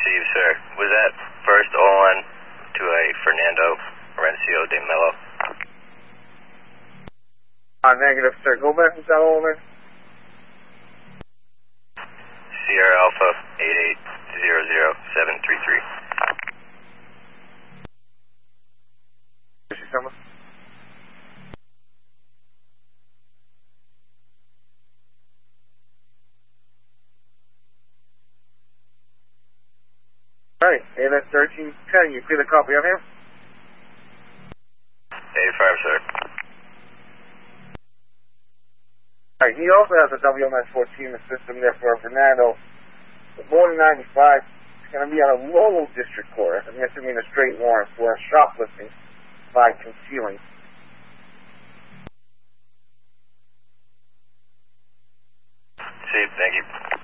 Received, sir. Was that first on to a Fernando Rencio de Mello? Negative, sir. Go back and tell over. Sierra Alpha 8800733. Someone? Alright, ALS 1310, you clear the copy of him? A5, sir. Alright, he also has a WMS-14 in the system there for Fernando. The born in 95, it's going to be on a Lolo District Court. I'm assuming a straight warrant for shoplifting by concealing. See, thank you.